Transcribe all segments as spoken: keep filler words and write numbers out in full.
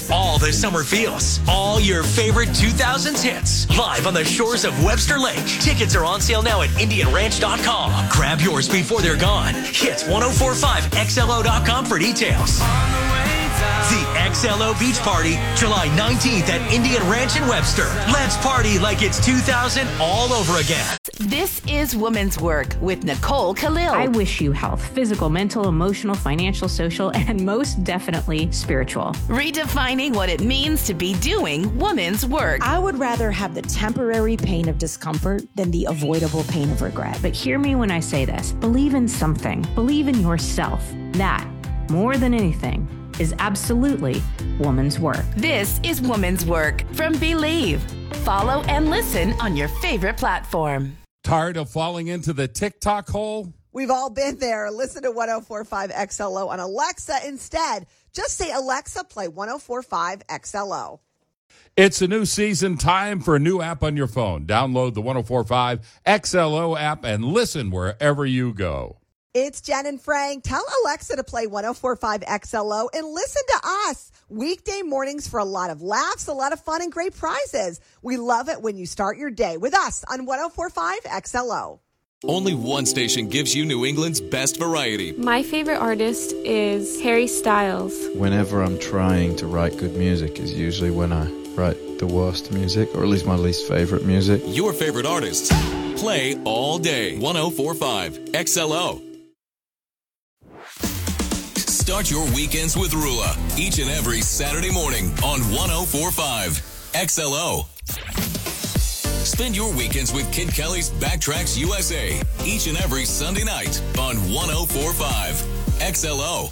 All the summer feels. All your favorite two thousands hits. Live on the shores of Webster Lake. Tickets are on sale now at Indian Ranch dot com. Grab yours before they're gone. Hit ten forty-five X L O dot com for details. The X L O Beach Party, July nineteenth at Indian Ranch in Webster. Let's party like it's two thousand all over again. This is Women's Work with Nicole Khalil. I wish you health, physical, mental, emotional, financial, social, and most definitely spiritual. Redefining what it means to be doing women's work. I would rather have the temporary pain of discomfort than the avoidable pain of regret. But hear me when I say this. Believe in something. Believe in yourself. That, more than anything, is absolutely woman's work. This is Woman's Work from Believe. Follow and listen on your favorite platform. Tired of falling into the TikTok hole? We've all been there. Listen to ten forty-five X L O on Alexa instead. Just say, Alexa, play ten forty-five X L O. It's a new season, time for a new app on your phone. Download the ten forty-five X L O app and listen wherever you go. It's Jen and Frank. Tell Alexa to play ten forty-five X L O and listen to us. Weekday mornings for a lot of laughs, a lot of fun, and great prizes. We love it when you start your day with us on ten forty-five X L O. Only one station gives you New England's best variety. My favorite artist is Harry Styles. Whenever I'm trying to write good music is usually when I write the worst music, or at least my least favorite music. Your favorite artists. Play all day. ten forty-five X L O. Start your weekends with Rula each and every Saturday morning on ten forty-five X L O. Spend your weekends with Kid Kelly's Backtracks U S A each and every Sunday night on ten forty-five X L O.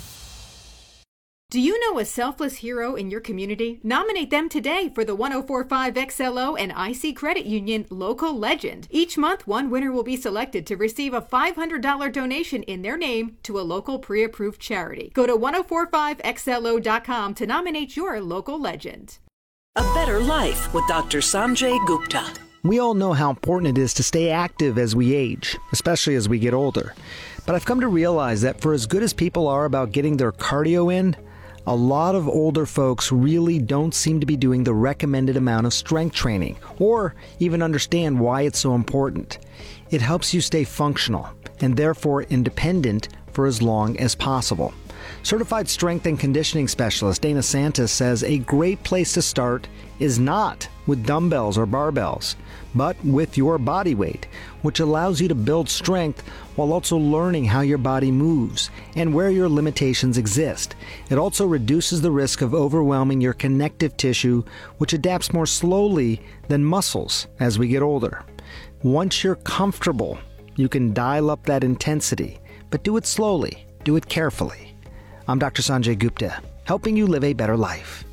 Do you know a selfless hero in your community? Nominate them today for the ten forty-five X L O and I C Credit Union Local Legend. Each month, one winner will be selected to receive a five hundred dollars donation in their name to a local pre-approved charity. Go to ten forty-five X L O dot com to nominate your local legend. A Better Life with Doctor Sanjay Gupta. We all know how important it is to stay active as we age, especially as we get older. But I've come to realize that for as good as people are about getting their cardio in, a lot of older folks really don't seem to be doing the recommended amount of strength training, or even understand why it's so important. It helps you stay functional, and therefore independent for as long as possible. Certified strength and conditioning specialist Dana Santos says a great place to start is not with dumbbells or barbells, but with your body weight, which allows you to build strength while also learning how your body moves and where your limitations exist. It also reduces the risk of overwhelming your connective tissue, which adapts more slowly than muscles as we get older. Once you're comfortable, you can dial up that intensity, but do it slowly, do it carefully. I'm Doctor Sanjay Gupta, helping you live a better life.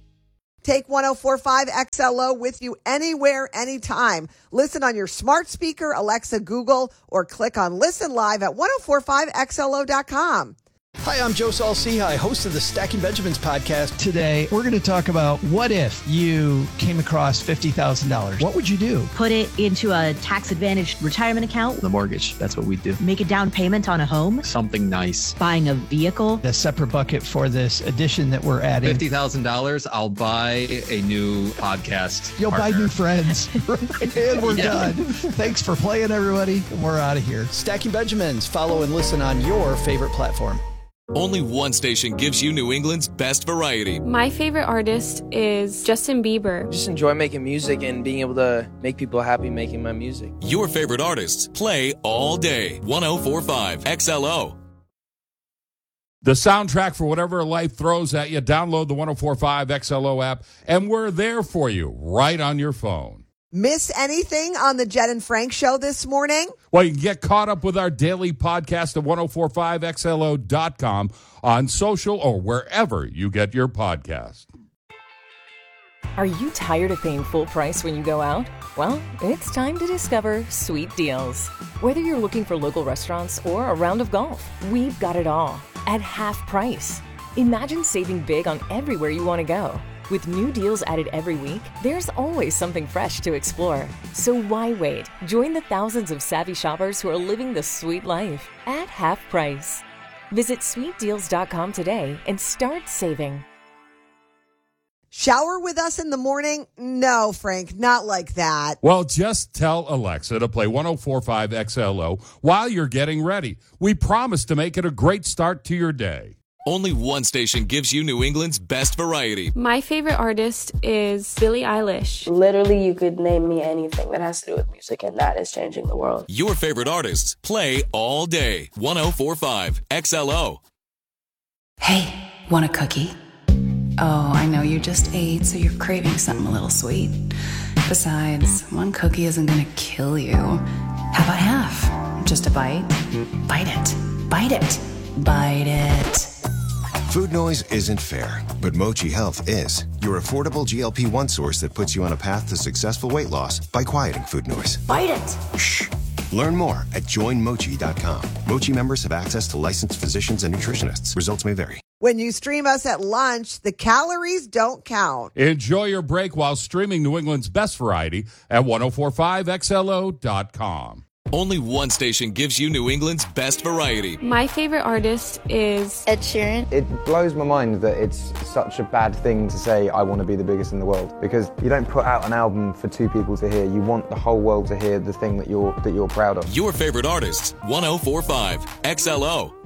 Take ten forty-five X L O with you anywhere, anytime. Listen on your smart speaker, Alexa, Google, or click on Listen Live at ten forty-five X L O dot com. Hi, I'm Joe Saul-Sehy, host of the Stacking Benjamins podcast. Today, we're going to talk about what if you came across fifty thousand dollars? What would you do? Put it into a tax-advantaged retirement account. The mortgage, that's what we do. Make a down payment on a home. Something nice. Buying a vehicle. A separate bucket for this addition that we're adding. fifty thousand dollars, I'll buy a new podcast You'll partner. buy new friends. And we're yeah. done. Thanks for playing, everybody. We're out of here. Stacking Benjamins. Follow and listen on your favorite platform. Only one station gives you New England's best variety. My favorite artist is Justin Bieber. Just enjoy making music and being able to make people happy making my music. Your favorite artists. Play all day. ten forty-five X L O. The soundtrack for whatever life throws at you. Download the ten forty-five X L O app, and we're there for you right on your phone. Miss anything on the Jen and Frank show this morning? Well, you can get caught up with our daily podcast at ten forty-five X L O dot com on social or wherever you get your podcast. Are you tired of paying full price when you go out? Well, it's time to discover Sweet Deals. Whether you're looking for local restaurants or a round of golf, we've got it all at half price. Imagine saving big on everywhere you want to go. With new deals added every week, there's always something fresh to explore. So why wait? Join the thousands of savvy shoppers who are living the sweet life at half price. Visit sweet deals dot com today and start saving. Shower with us in the morning? No, Frank, not like that. Well, just tell Alexa to play one oh four point five X L O while you're getting ready. We promise to make it a great start to your day. Only one station gives you New England's best variety. My favorite artist is Billie Eilish. Literally, you could name me anything that has to do with music, and that is changing the world. Your favorite artists play all day. one oh four point five X L O. Hey, want a cookie? Oh, I know you just ate, so you're craving something a little sweet. Besides, one cookie isn't gonna kill you. How about half? Just a bite? Bite it. Bite it. Bite it. Food noise isn't fair, but Mochi Health is. Your affordable G L P one source that puts you on a path to successful weight loss by quieting food noise. Bite it. Shh. Learn more at join mochi dot com. Mochi members have access to licensed physicians and nutritionists. Results may vary. When you stream us at lunch, the calories don't count. Enjoy your break while streaming New England's best variety at one oh four point five X L O dot com. Only one station gives you New England's best variety. My favorite artist is Ed Sheeran. It blows my mind that it's such a bad thing to say, I want to be the biggest in the world, because you don't put out an album for two people to hear. You want the whole world to hear the thing that you're that you're proud of. Your favorite artists, one oh four point five X L O.